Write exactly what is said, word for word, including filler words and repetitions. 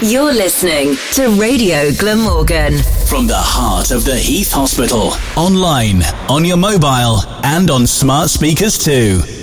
You're listening to Radio Glamorgan. From the heart of the Heath Hospital. Online, on your mobile, and on smart speakers too.